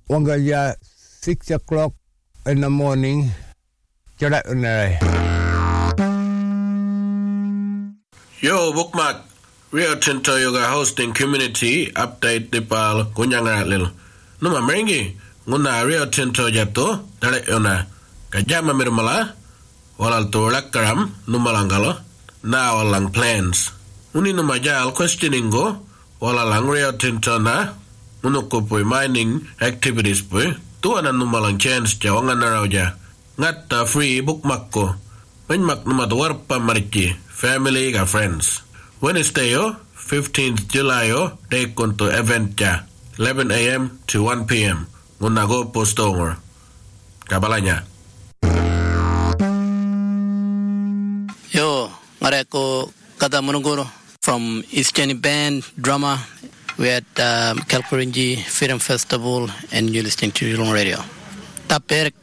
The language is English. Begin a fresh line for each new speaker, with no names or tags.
Wangaya 6 o'clock in the morning. Jarak unai.
Yo, bookmark. Rio Tinto Yoga hosting community update Nepal kunyanga lil. Numa merengi nguna Rio Tinto jatuh dari una. Kajama mirmala walal tolak karam numalangalo na walang plans. Uni numa jal questioning go walalang Rio Tinto na munukupui mining activities pui tuana numalang chance jawangan narauja. Ngatta free bookmark ko. Penmak numa warpa marichi family ka friends. Wednesday, 15th July, take on to event 11 a.m. to 1 p.m. Munago postonger. Kabalanya.
Yo, Mareko Kadamunuguro from Eastern Band Drama. We're at Kalkurinji Film Festival and you're listening to Yulong Radio. Taper